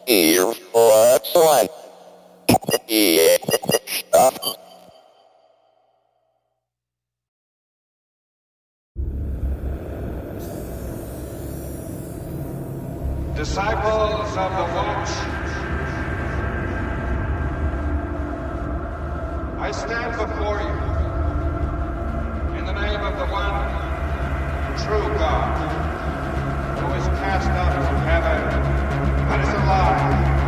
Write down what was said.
Here, what's one? Yeah, stop. Disciples of the Watch, I stand before you